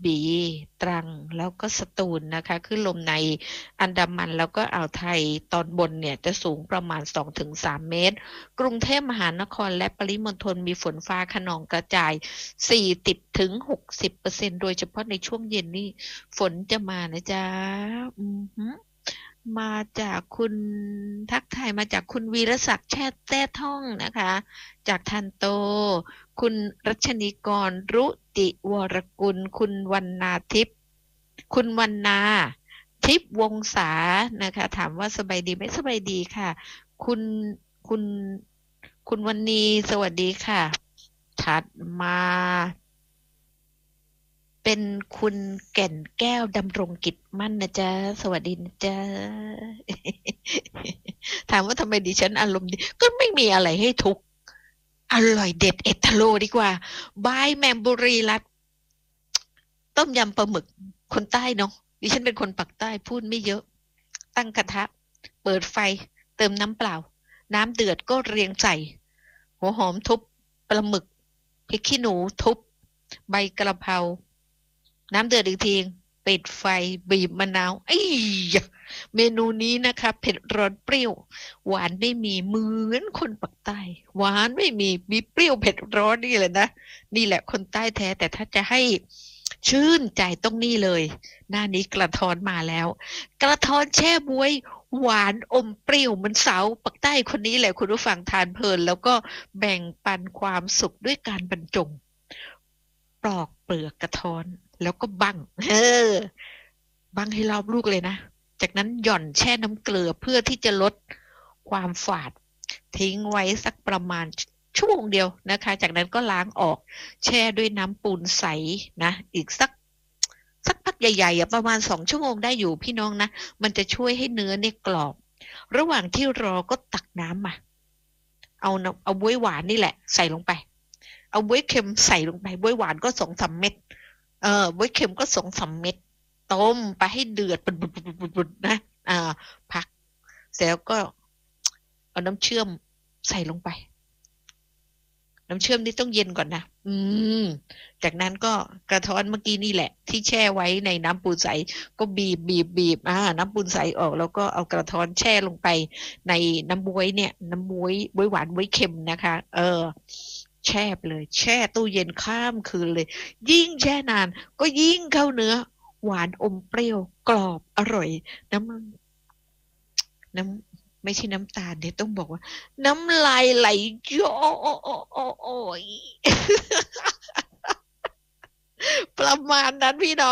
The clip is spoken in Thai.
บีตรังแล้วก็สตูลนะคะคลื่นลมในอันดามันแล้วก็อ่าวไทยตอนบนเนี่ยจะสูงประมาณ2-3 เมตรกรุงเทพมหานครและปริมณฑลมีฝนฟ้าคะนองกระจาย40-60%โดยเฉพาะในช่วงเย็นนี่ฝนจะมานะจ๊ะอือหือมาจากคุณทักทายมาจากคุณวีรศักดิ์แต้ท่องนะคะจากทันโตคุณรัชนีกรรุติวรกุลคุณวรรณาทิพย์คุณวรรณาทิพย์วงศานะคะถามว่าสบายดีไหมสบายดีค่ะคุณคุณคุณวันนีสวัสดีค่ะถัดมาเป็นคุณแก่นแก้วดำรงกิจมั่นนะจ๊ะสวัสดีนะจ๊ะ ถามว่าทำไมดิฉันอารมณ์ดีก็ไม่มีอะไรให้ทุกข์อร่อยเด็ดเอทาโลดีกว่าบายแมมบุรีรัตน์ต้มยำปลาหมึกคนใต้เนาะดิฉันเป็นคนปักใต้พูดไม่เยอะตั้งกระทะเปิดไฟเติมน้ำเปล่าน้ำเดือดก็เรียงใส่หัวหอมทุบปลาหมึกพริกขี้หนูทุบใบกระเพราน้ำเดือดอีกทีปิดไฟบีบมะนาวไอ้ยะเมนูนี้นะคะเผ็ดร้อนเปรี้ยวหวานไม่มีเหมือนคนปักใต้หวานไม่มีเปรี้ยวเผ็ดร้อนนี่แหละนะนี่แหละคนใต้แท้แต่ถ้าจะให้ชื่นใจต้องนี่เลยหน้านี้กระท้อนมาแล้วกระท้อนแช่บ๊วยหวานอมเปรี้ยวเหมือนสาวปักใต้คนนี้แหละคุณผู้ฟังทานเพลินแล้วก็แบ่งปันความสุขด้วยการบรรจงปลอกเปลือกกระท้อนแล้วก็บั้งบั้งให้รอบลูกเลยนะจากนั้นหย่อนแช่น้ำเกลือเพื่อที่จะลดความฝาดทิ้งไว้สักประมาณชั่วโมงเดียวนะคะจากนั้นก็ล้างออกแช่ด้วยน้ำปูนใสนะอีกสักพักใหญ่ๆประมาณ2 ชั่วโมงได้อยู่พี่น้องนะมันจะช่วยให้เนื้อเนี่ยกรอบระหว่างที่รอก็ตักน้ำมาเอาบ๊วยหวานนี่แหละใส่ลงไปเอาบ๊วยเค็มใส่ลงไปบ๊วยหวานก็2-3 เม็ดบ๊วยเค็มก็2-3 เม็ดต้มไปให้เดือดปุดๆๆๆนะพักเสร็จแล้วก็เอาน้ำเชื่อมใส่ลงไปน้ำเชื่อมนี่ต้องเย็นก่อนนะจากนั้นก็กระท้อนเมื่อกี้นี่แหละที่แช่ไว้ในน้ำปูนใสก็บีบน้ำปูนใสออกแล้วก็เอากระท้อนแช่ลงไปในน้ำบ๊วยเนี่ยน้ำบ๊วยหวานบ๊วยเค็มนะคะแช่ไปเลยแช่ตู้เย็นข้ามคืนเลยยิ่งแช่นานก็ยิ่งเข้าเนื้อหวานอมเปรี้ยวกรอบอร่อยน้ำไม่ใช่น้ำตาลเดี๋ยวต้องบอกว่าน้ำลายไหลย้อยประมาณนั้นพี่น้อง